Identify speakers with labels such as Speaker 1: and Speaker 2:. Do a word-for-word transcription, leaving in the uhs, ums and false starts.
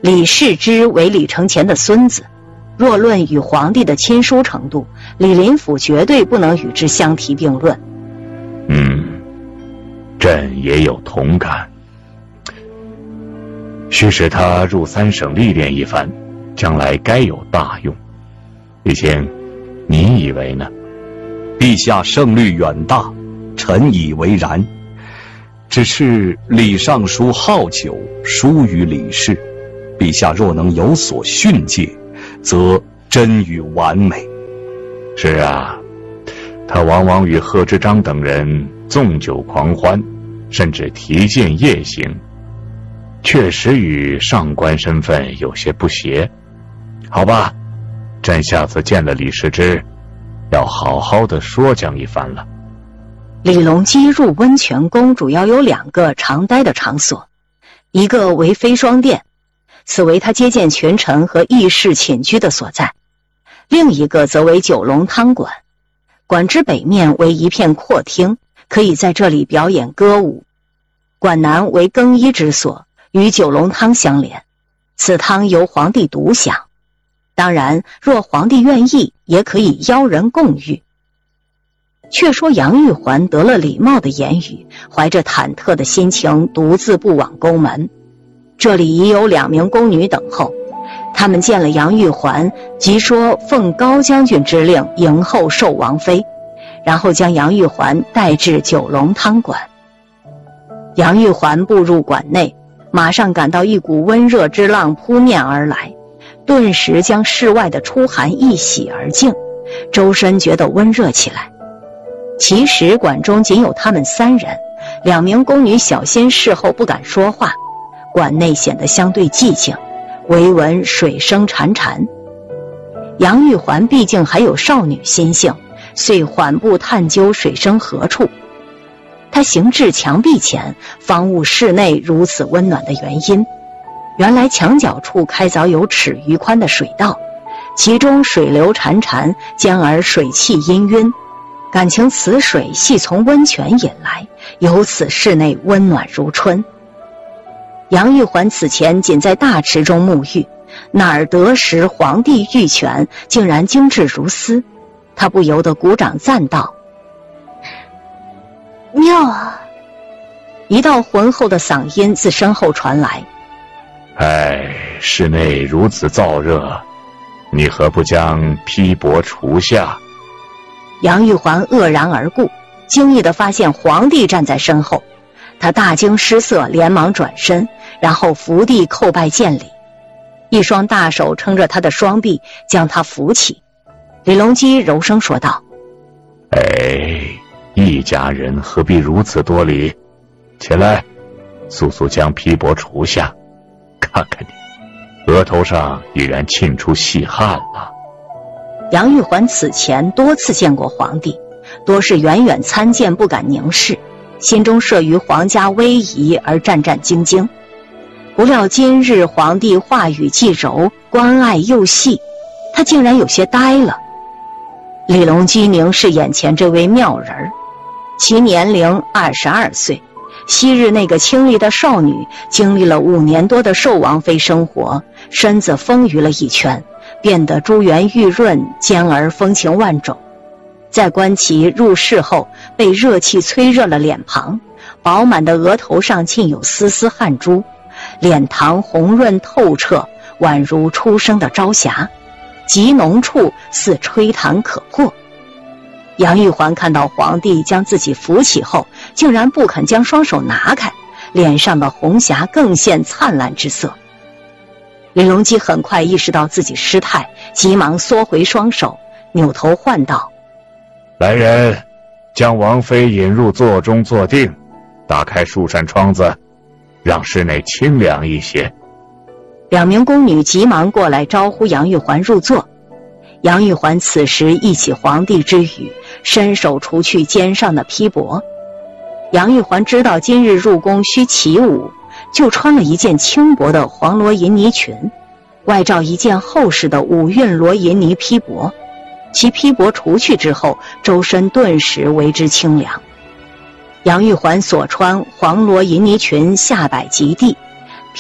Speaker 1: 李世之为李承乾的孙子，若论与皇帝的亲疏程度，李林甫绝对不能与之相提并论。
Speaker 2: 嗯，朕也有同感。须使他入三省历练一番，将来该有大用。李卿，你以为呢？
Speaker 3: 陛下胜虑远大，臣以为然。只是李尚书好酒，疏于李氏，陛下若能有所训诫，则真与完美。
Speaker 2: 是啊，他往往与贺知章等人纵酒狂欢，甚至提剑夜行，确实与上官身份有些不协。好吧，朕下次见了李世之，要好好的说讲一番了。
Speaker 1: 李隆基入温泉宫主要有两个常待的场所，一个为飞霜殿，此为他接见群臣和议事寝居的所在；另一个则为九龙汤馆，馆之北面为一片阔厅，可以在这里表演歌舞。馆南为更衣之所，与九龙汤相连，此汤由皇帝独享。当然，若皇帝愿意，也可以邀人共浴。却说杨玉环得了李茂的言语，怀着忐忑的心情独自步往宫门。这里已有两名宫女等候，他们见了杨玉环，即说奉高将军之令迎候寿王妃，然后将杨玉环带至九龙汤馆。杨玉环步入馆内，马上感到一股温热之浪扑面而来，顿时将室外的初寒一洗而净，周身觉得温热起来。其实馆中仅有他们三人，两名宫女小心侍候，不敢说话，馆内显得相对寂静，唯闻水声潺潺。杨玉环毕竟还有少女心性，遂缓步探究水声何处。她行至墙壁前，方悟室内如此温暖的原因。原来墙角处开凿有尺余宽的水道，其中水流潺潺，兼而水汽氤氲，感情此水系从温泉引来，由此室内温暖如春。杨玉环此前仅在大池中沐浴，哪儿得识皇帝玉泉竟然精致如斯，她不由得鼓掌赞道：妙啊！一道浑厚的嗓音自身后传来：
Speaker 2: 哎，室内如此燥热，你何不将披帛除下？
Speaker 1: 杨玉环愕然而顾，惊异地发现皇帝站在身后，他大惊失色，连忙转身，然后伏地叩拜见礼，一双大手撑着他的双臂，将他扶起。李隆基柔声说道：
Speaker 2: 哎，一家人何必如此多礼？起来，速速将披帛除下，看看你，额头上已然沁出细汗了。
Speaker 1: 杨玉环此前多次见过皇帝，多是远远参见，不敢凝视，心中慑于皇家威仪而战战兢兢。不料今日皇帝话语既柔，关爱又细，他竟然有些呆了。李隆基凝视眼前这位妙人儿，其年龄二十二岁，昔日那个清丽的少女，经历了五年多的寿王妃生活，身子丰腴了一圈，变得珠圆玉润，兼而风情万种。再观其入室后被热气催热了脸庞，饱满的额头上浸有丝丝汗珠，脸庞红润透彻，宛如初升的朝霞，极浓处似吹弹可破。杨玉环看到皇帝将自己扶起后，竟然不肯将双手拿开，脸上的红霞更现灿烂之色。李隆基很快意识到自己失态，急忙缩回双手，扭头唤道：
Speaker 2: 来人，将王妃引入座中坐定，打开数扇窗子，让室内清凉一些。
Speaker 1: 两名宫女急忙过来招呼杨玉环入座。杨玉环此时忆起皇帝之语，伸手除去肩上的披帛。杨玉环知道今日入宫需起舞，就穿了一件轻薄的黄罗银呢裙，外罩一件厚实的五韵罗银呢披帛。其披帛除去之后，周身顿时为之清凉。杨玉环所穿黄罗银呢裙下摆及地，